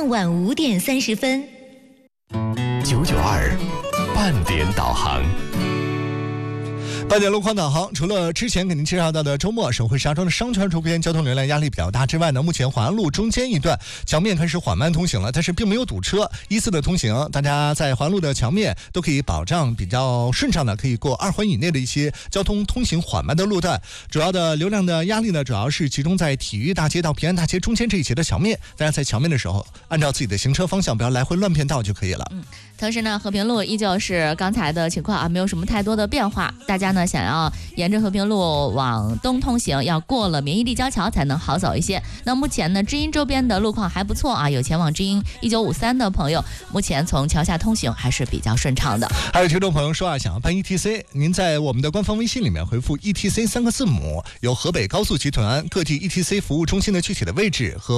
晚5点30分。 992半点导航。 半点路况导航，除了之前给您介绍到的周末省会石家庄的商圈周边交通流量压力比较大之外呢，目前环安路中间一段桥面开始缓慢通行了，但是并没有堵车，依次的通行，大家在环路的桥面都可以保障比较顺畅的，可以过2环以内的一些交通通行缓慢的路段。主要的流量的压力呢，主要是集中在体育大街到平安大街中间这一节的桥面，大家在桥面的时候，按照自己的行车方向，不要来回乱变道就可以了。 同时呢，和平路依旧是刚才的情况啊，没有什么太多的变化。大家呢想要沿着和平路往东通行，要过了民义立交桥才能好走一些。那目前呢，知音周边的路况还不错啊，有前往知音1953的朋友，目前从桥下通行还是比较顺畅的。 还有听众朋友说啊，想要办 ETC， 您在我们的官方微信里面回复 ETC 3个字母，有河北高速集团各地 ETC 服务中心的具体的位置和